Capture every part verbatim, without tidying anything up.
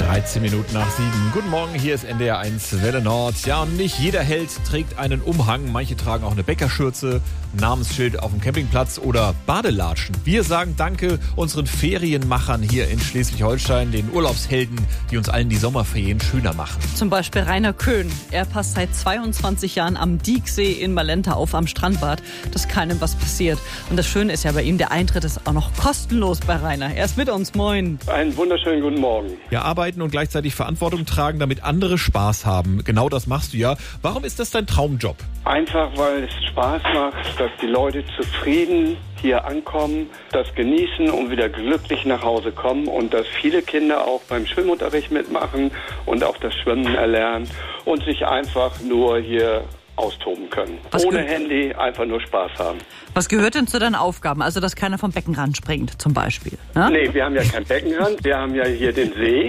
dreizehn Minuten nach sieben. Guten Morgen, hier ist N D R eins Welle Nord. Ja, und nicht jeder Held trägt einen Umhang. Manche tragen auch eine Bäckerschürze, Namensschild auf dem Campingplatz oder Badelatschen. Wir sagen Danke unseren Ferienmachern hier in Schleswig-Holstein, den Urlaubshelden, die uns allen die Sommerferien schöner machen. Zum Beispiel Rainer Köhn. Er passt seit zweiundzwanzig Jahren am Dieksee in Malenta auf am Strandbad, dass keinem was passiert. Und das Schöne ist ja bei ihm, der Eintritt ist auch noch kostenlos bei Rainer. Er ist mit uns. Moin. Einen wunderschönen guten Morgen. Ja, arbeiten und gleichzeitig Verantwortung tragen, damit andere Spaß haben. Genau das machst du ja. Warum ist das dein Traumjob? Einfach, weil es Spaß macht, dass die Leute zufrieden hier ankommen, das genießen und wieder glücklich nach Hause kommen und dass viele Kinder auch beim Schwimmunterricht mitmachen und auch das Schwimmen erlernen und sich einfach nur hier austoben können. Was Ohne ge- Handy, einfach nur Spaß haben. Was gehört denn zu deinen Aufgaben? Also, dass keiner vom Beckenrand springt, zum Beispiel. Ne? Nee, wir haben ja kein Beckenrand, wir haben ja hier den See.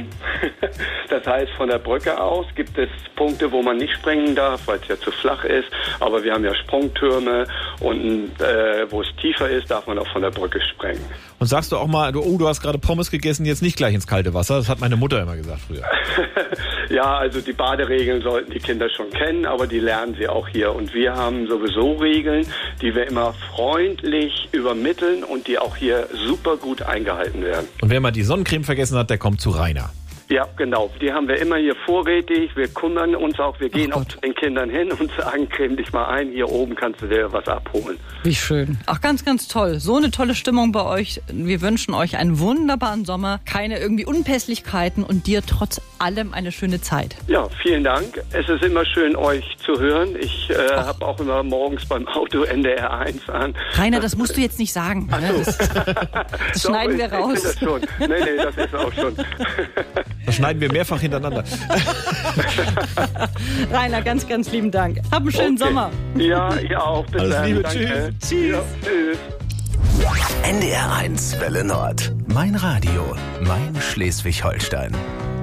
Das heißt, von der Brücke aus gibt es Punkte, wo man nicht springen darf, weil es ja zu flach ist. Aber wir haben ja Sprungtürme und äh, wo es tiefer ist, darf man auch von der Brücke springen. Und sagst du auch mal, du, oh, du hast gerade Pommes gegessen, jetzt nicht gleich ins kalte Wasser? Das hat meine Mutter immer gesagt früher. Ja, also die Baderegeln sollten die Kinder schon kennen, aber die lernen sie auch hier. Und wir haben sowieso Regeln, die wir immer freundlich übermitteln und die auch hier super gut eingehalten werden. Und wer mal die Sonnencreme vergessen hat, der kommt zu Rainer. Ja, genau. Die haben wir immer hier vorrätig. Wir kümmern uns auch. Wir gehen Ach auch Gott. zu den Kindern hin und sagen, creme dich mal ein. Hier oben kannst du dir was abholen. Wie schön. Ach, ganz, ganz toll. So eine tolle Stimmung bei euch. Wir wünschen euch einen wunderbaren Sommer. Keine irgendwie Unpässlichkeiten und dir trotz allem eine schöne Zeit. Ja, vielen Dank. Es ist immer schön, euch zu hören. Ich äh, habe auch immer morgens beim Auto N D R eins an. Rainer, das musst du jetzt nicht sagen. Ach Ne? so. Das, das Doch, schneiden ich- wir raus. Ich finde das schon. Nee, nee, das ist auch schon. Das schneiden wir mehrfach hintereinander. Rainer, ganz, ganz lieben Dank. Hab einen schönen Okay. Sommer. Ja, ihr auch. Bis Alles dann. Liebe. Danke. Tschüss. Tschüss. Ja, tschüss. N D R eins Welle Nord. Mein Radio, mein Schleswig-Holstein.